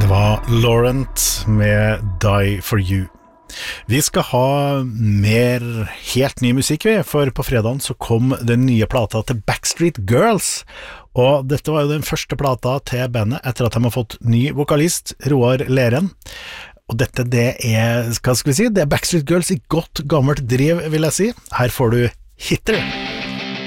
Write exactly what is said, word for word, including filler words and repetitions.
var Laurent med Die For You. Vi skal ha mer helt ny musikk, vi, for på fredagen så kom den nye plata til Backstreet Girls, og dette var jo den første plata til bandet etter at de har fått ny vokalist, Roar Leren. Og dette, det er, hva skal vi si, det er Backstreet Girls i godt gammelt driv, vil jeg si. Her får du Hitter.